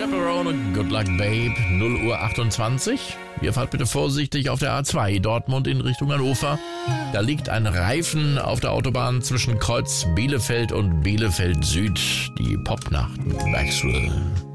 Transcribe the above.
Chaperone, Good Luck Babe, 0:28 Uhr. Ihr fahrt bitte vorsichtig auf der A2 Dortmund in Richtung Hannover. Da liegt ein Reifen auf der Autobahn zwischen Kreuz Bielefeld und Bielefeld Süd. Die Popnacht mit Maxwell.